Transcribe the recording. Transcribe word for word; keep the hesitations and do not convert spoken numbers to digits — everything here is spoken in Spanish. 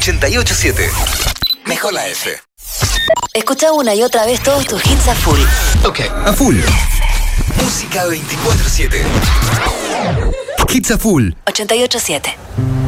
ochenta y ocho siete. Mejor la F. Escucha una y otra vez todos tus hits a full. Ok, a full. Música veinticuatro siete. Hits a full. ochenta y ocho siete.